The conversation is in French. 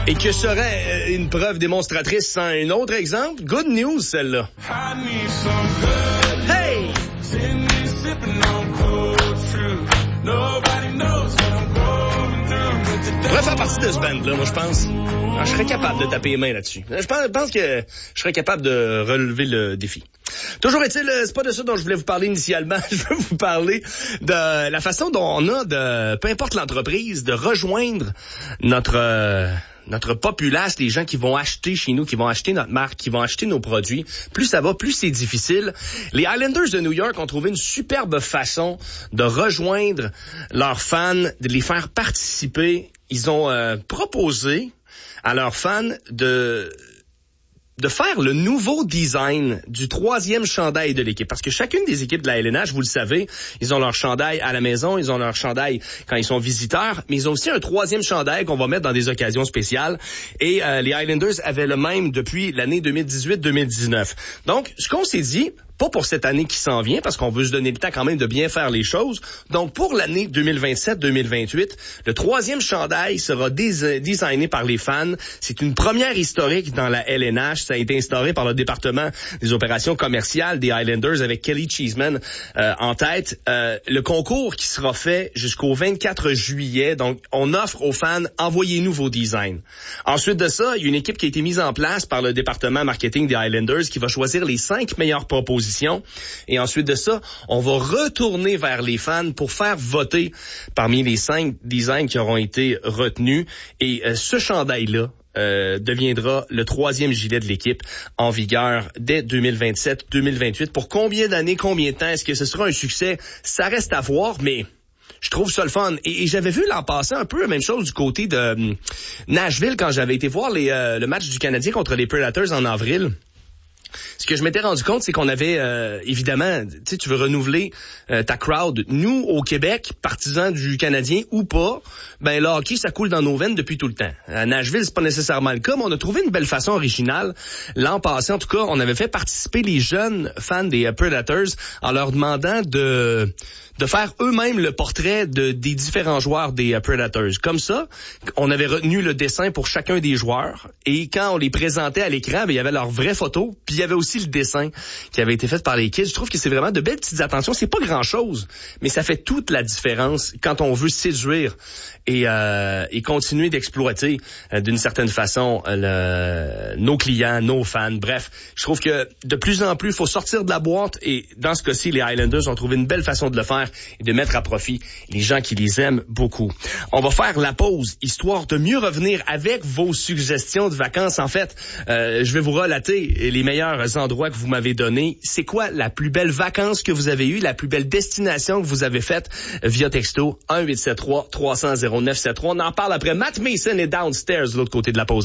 Et que serait une preuve démonstratrice sans un autre exemple? Good news, celle-là. Hey! Je pourrais faire partie de ce band-là, moi, je pense. Alors, je serais capable de taper les mains là-dessus. Je pense que je serais capable de relever le défi. Toujours est-il, c'est pas de ça dont je voulais vous parler initialement. Je veux vous parler de la façon dont on a de, peu importe l'entreprise, de rejoindre notre populace, les gens qui vont acheter chez nous, qui vont acheter notre marque, qui vont acheter nos produits. Plus ça va, plus c'est difficile. Les Islanders de New York ont trouvé une superbe façon de rejoindre leurs fans, de les faire participer. Ils ont proposé à leurs fans de faire le nouveau design du 3e chandail de l'équipe. Parce que chacune des équipes de la LNH, vous le savez, ils ont leur chandail à la maison, ils ont leur chandail quand ils sont visiteurs, mais ils ont aussi un 3e chandail qu'on va mettre dans des occasions spéciales. Et les Islanders avaient le même depuis l'année 2018-2019. Donc, ce qu'on s'est dit, pas pour cette année qui s'en vient, parce qu'on veut se donner le temps quand même de bien faire les choses. Donc, pour l'année 2027-2028, le 3e chandail sera designé par les fans. C'est une première historique dans la LNH. Ça a été instauré par le département des opérations commerciales des Islanders avec Kelly Cheeseman en tête. Le concours qui sera fait jusqu'au 24 juillet. Donc, on offre aux fans, envoyez-nous vos designs. Ensuite de ça, il y a une équipe qui a été mise en place par le département marketing des Islanders qui va choisir les 5 meilleures propositions. Et ensuite de ça, on va retourner vers les fans pour faire voter parmi les 5 designs qui auront été retenus. Et ce chandail-là deviendra le 3e gilet de l'équipe en vigueur dès 2027-2028. Pour combien d'années, combien de temps? Est-ce que ce sera un succès? Ça reste à voir, mais je trouve ça le fun. Et j'avais vu l'an passé un peu la même chose du côté de Nashville quand j'avais été voir le match du Canadien contre les Predators en avril. Ce que je m'étais rendu compte, c'est qu'on avait, évidemment, tu veux renouveler ta crowd. Nous, au Québec, partisans du Canadien ou pas, ben le hockey, ça coule dans nos veines depuis tout le temps. À Nashville, c'est pas nécessairement le cas, mais on a trouvé une belle façon originale. L'an passé, en tout cas, on avait fait participer les jeunes fans des Predators en leur demandant de faire eux-mêmes le portrait des différents joueurs des Predators. Comme ça, on avait retenu le dessin pour chacun des joueurs, et quand on les présentait à l'écran, ben, il y avait leur vraie photo, puis il y avait aussi le dessin qui avait été fait par les kids. Je trouve que c'est vraiment de belles petites attentions. C'est pas grand-chose, mais ça fait toute la différence quand on veut séduire et continuer d'exploiter d'une certaine façon nos clients, nos fans. Bref, je trouve que de plus en plus, il faut sortir de la boîte, et dans ce cas-ci, les Highlanders ont trouvé une belle façon de le faire et de mettre à profit les gens qui les aiment beaucoup. On va faire la pause, histoire de mieux revenir avec vos suggestions de vacances. En fait, je vais vous relater les meilleurs endroits que vous m'avez donnés. C'est quoi la plus belle vacance que vous avez eue, la plus belle destination que vous avez faite via texto 1-873-300-0973. On en parle après Matt Mason et Downstairs de l'autre côté de la pause.